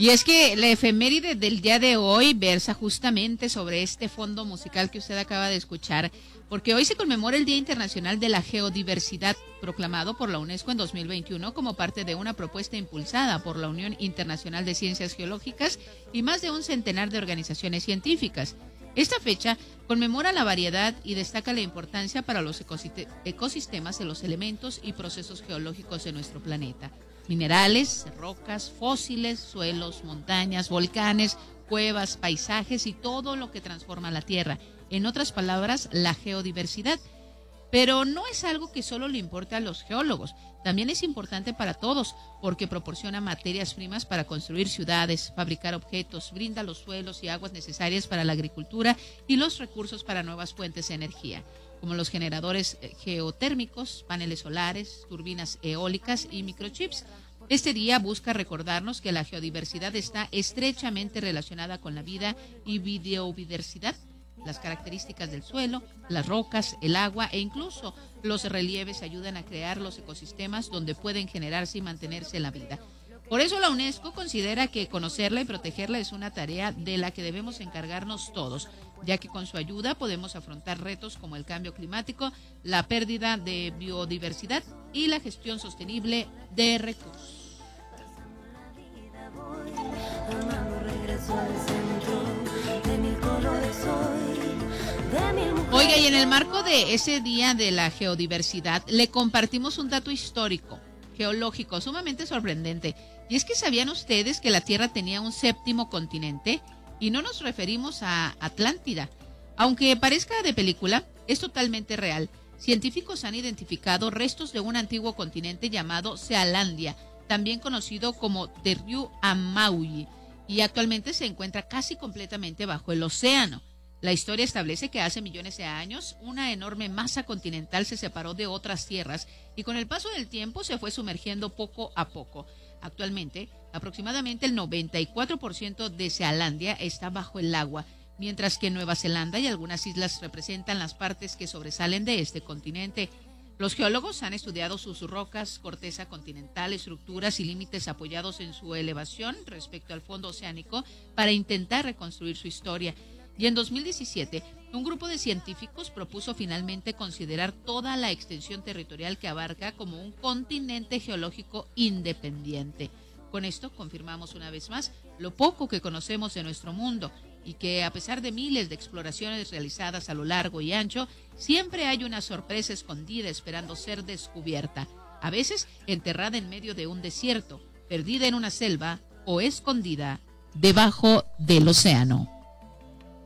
Y es que la efeméride del día de hoy versa justamente sobre este fondo musical que usted acaba de escuchar, porque hoy se conmemora el Día Internacional de la Geodiversidad, proclamado por la UNESCO en 2021 como parte de una propuesta impulsada por la Unión Internacional de Ciencias Geológicas y más de un centenar de organizaciones científicas. Esta fecha conmemora la variedad y destaca la importancia para los ecosistemas de los elementos y procesos geológicos de nuestro planeta. Minerales, rocas, fósiles, suelos, montañas, volcanes, cuevas, paisajes y todo lo que transforma la Tierra. En otras palabras, la geodiversidad. Pero no es algo que solo le importe a los geólogos, también es importante para todos, porque proporciona materias primas para construir ciudades, fabricar objetos, brinda los suelos y aguas necesarias para la agricultura y los recursos para nuevas fuentes de energía, como los generadores geotérmicos, paneles solares, turbinas eólicas y microchips. Este día busca recordarnos que la geodiversidad está estrechamente relacionada con la vida y biodiversidad. Las características del suelo, las rocas, el agua e incluso los relieves ayudan a crear los ecosistemas donde pueden generarse y mantenerse la vida. Por eso la UNESCO considera que conocerla y protegerla es una tarea de la que debemos encargarnos todos, ya que con su ayuda podemos afrontar retos como el cambio climático, la pérdida de biodiversidad y la gestión sostenible de recursos. Oiga, y en el marco de ese Día de la Geodiversidad, le compartimos un dato histórico, geológico, sumamente sorprendente. Y es que ¿sabían ustedes que la Tierra tenía un séptimo continente? Y no nos referimos a Atlántida. Aunque parezca de película, es totalmente real. Científicos han identificado restos de un antiguo continente llamado Sealandia, también conocido como Teriu Amaui, y actualmente se encuentra casi completamente bajo el océano. La historia establece que hace millones de años una enorme masa continental se separó de otras tierras y con el paso del tiempo se fue sumergiendo poco a poco. Actualmente, aproximadamente el 94% de Sealandia está bajo el agua, mientras que Nueva Zelanda y algunas islas representan las partes que sobresalen de este continente. Los geólogos han estudiado sus rocas, corteza continental, estructuras y límites apoyados en su elevación respecto al fondo oceánico para intentar reconstruir su historia. Y en 2017, un grupo de científicos propuso finalmente considerar toda la extensión territorial que abarca como un continente geológico independiente. Con esto confirmamos una vez más lo poco que conocemos de nuestro mundo y que a pesar de miles de exploraciones realizadas a lo largo y ancho, siempre hay una sorpresa escondida esperando ser descubierta, a veces enterrada en medio de un desierto, perdida en una selva o escondida debajo del océano.